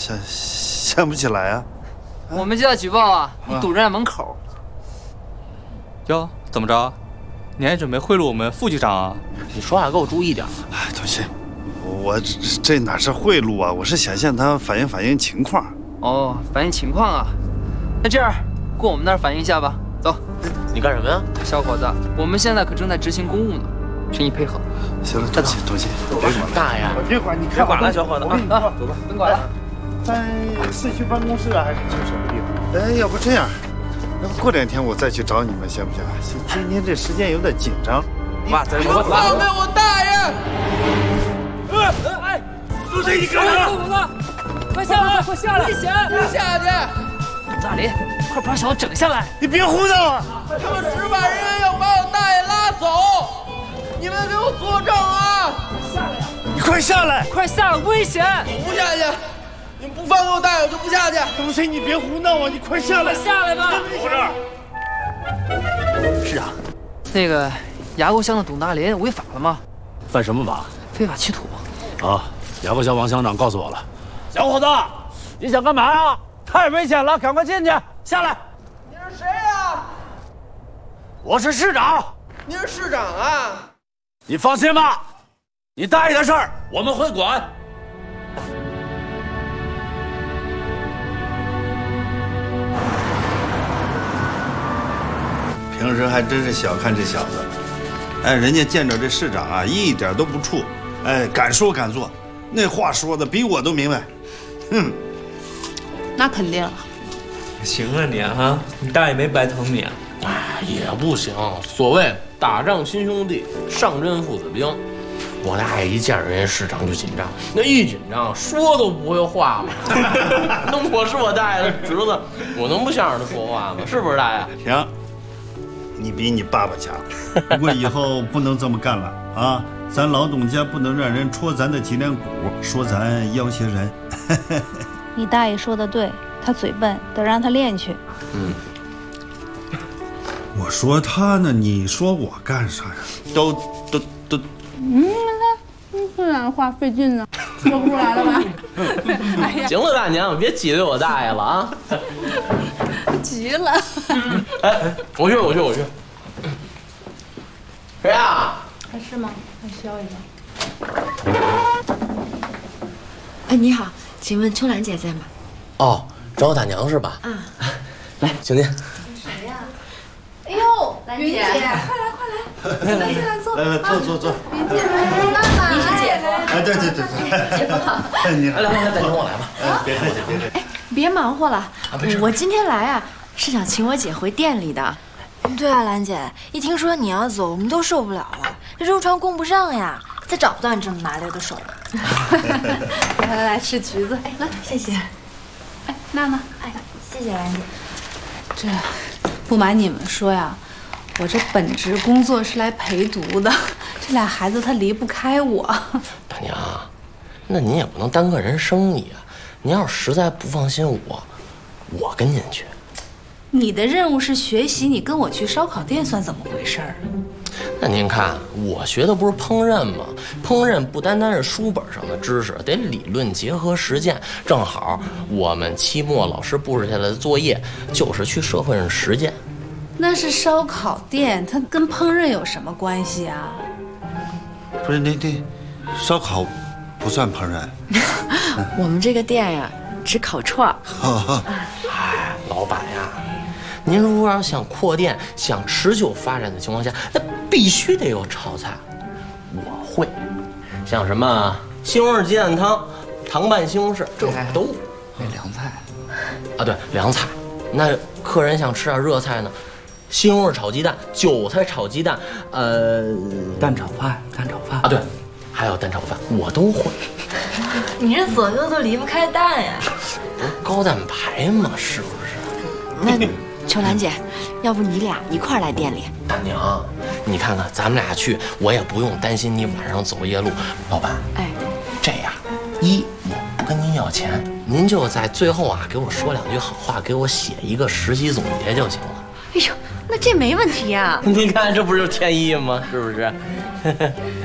想不起来啊。 我们接到举报啊，你堵人家门口。 哟，怎么着？你还准备贿赂我们副局长啊？ 你说话给我注意点。 哎，同学，我这哪是贿赂啊？我是想向他反映情况。 哦，反映情况啊。那这样，过我们那儿反映一下吧。走。 你干什么呀？ 小伙子，我们现在可正在执行公务呢，请你配合。 行了，同学， 别管大爷， 别管，你看管了，小伙子啊，走吧， 甭管了。 在市区办公室啊，还是去什么地方？哎，要不这样，要不过2天我再去找你们，行不行？今天这时间有点紧张。 爸，咱放开我大爷！ 哎，都是一个人！ 快下来，快下来！危险！ 别下去！ 大林，快把小子整下来！ 你别胡闹啊！ 他们执法人员要把我大爷拉走，你们给我作证啊！ 下来呀！ 你快下来！ 快下来，危险！ 我不下去，你们不放给我大爷，我就不下去。 东西，你别胡闹啊！你快下来！ 下来吧！ 我这儿。是啊。 那个牙沟乡的董大林违法了吗？ 犯什么法？ 非法取土。 啊，牙沟乡王乡长告诉我了。小伙子，你想干嘛呀？太危险了，赶快进去！下来。 你是谁呀？ 我是市长。 你是市长啊？ 你放心吧，你大爷的事儿我们会管。 平时还真是小看这小子，哎，人家见着这市长啊，一点都不怵，哎，敢说敢做，那话说的比我都明白。哼， 那肯定。 行啊你啊，你大爷没白疼你啊。 哎，也不行。所谓打仗亲兄弟，上阵父子兵。我大爷一见着人家市长就紧张，那一紧张说都不会话了。那我是我大爷的侄子，我能不向着他说话吗？是不是大爷？ 行，你比你爸爸强，不过以后不能这么干了啊！咱老董家不能让人戳咱的脊梁骨，说咱要挟人。 你大爷说的对，他嘴笨，得让他练去。 嗯。 我说他呢，你说我干啥呀？都。 这样话费劲呢，说不出来了吧？ 哎呀，行了，大娘，别挤兑我大爷了啊！ 急了。 哎，我去。谁呀？ 还是吗？还削一个。 哎，你好，请问秋兰姐在吗？ 哦，找我大娘是吧？ 啊， 来，请进。 谁呀？哎呦，兰姐，快来，来进来坐。 坐。 云姐，妈妈，你是姐夫？ 哎，对， 姐夫好。 你好， 来，大娘我来吧。 别客气。 哎，别忙活了， 没事。 我今天来啊，是想请我姐回店里的。对啊，兰姐，一听说你要走，我们都受不了了，这肉串供不上呀，再找不到你这么麻溜的手了。 来吃橘子， 哎，来，谢谢。 哎，娜娜， 哎，谢谢兰姐。 这不瞒你们说呀，我这本职工作是来陪读的，这俩孩子他离不开我。 大娘，那您也不能耽搁人生意啊！您要是实在不放心我跟您去。 你的任务是学习，你跟我去烧烤店算怎么回事儿？ 那您看，我学的不是烹饪吗？烹饪不单单是书本上的知识，得理论结合实践。正好我们期末老师布置下来的作业就是去社会上实践。 那是烧烤店，它跟烹饪有什么关系啊？ 不是，那烧烤不算烹饪。 我们这个店呀，只烤串儿。 哎，老板呀，您如果要想扩店、想持久发展的情况下，那必须得有炒菜。我会，像什么西红柿鸡蛋汤、糖拌西红柿，这我都。 那凉菜啊，对，凉菜。那客人想吃点热菜呢，西红柿炒鸡蛋、韭菜炒鸡蛋， 蛋炒饭啊，对，还有蛋炒饭，我都会。 你这左右都离不开蛋呀， 不是高蛋白吗？是不是？ 那秋兰姐，要不你俩一块儿来店里？ 大娘，你看看咱们俩去，我也不用担心你晚上走夜路。老板， 哎， 这样，我不跟您要钱，您就在最后啊给我说两句好话，给我写一个实习总结就行了。 哎呦，那这没问题呀。 你看这不就是天意吗？是不是？